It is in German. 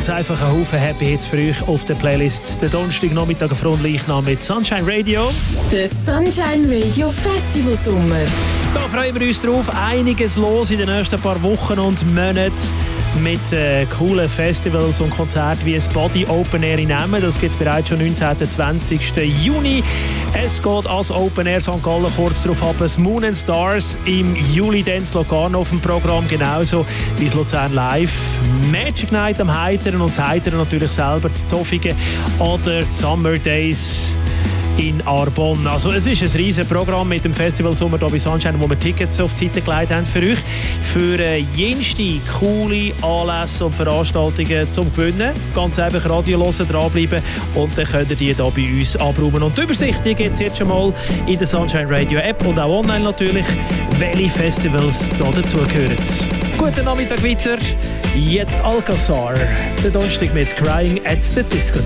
Ganz einfach ein Haufen Happy Hits für euch auf der Playlist. Der Donnerstagnachmittag ein Frontleichnam mit Sunshine Radio. Der Sunshine Radio Festival Sommer. Da freuen wir uns drauf. Einiges los in den nächsten paar Wochen und Monaten mit coolen Festivals und Konzerten wie das Body Open Air in Emmen. Das gibt es bereits schon 19. und 20. Juni. Es geht als Open Air St. Gallen kurz darauf ab. Das Moon and Stars im Juli dann in Locarno auf dem Programm, genauso wie das Luzern Live. Magic Night am Heiteren und das Heiteren natürlich selber, das Zofingen oder die Summer Days in Arbonne. Also es ist ein riesen Programm mit dem Festival Sommer hier bei Sunshine, wo wir Tickets auf die Seite gelegt haben für euch. Für jenste coole Anlässe und Veranstaltungen zum Gewinnen. Ganz einfach Radio hören, dranbleiben und dann könnt ihr die hier bei uns abräumen. Und die Übersicht gibt es jetzt schon mal in der Sunshine Radio App und auch online natürlich, welche Festivals hier dazugehören. Guten Nachmittag weiter. Jetzt Alcazar. Der Donnerstag mit Crying at the Disco.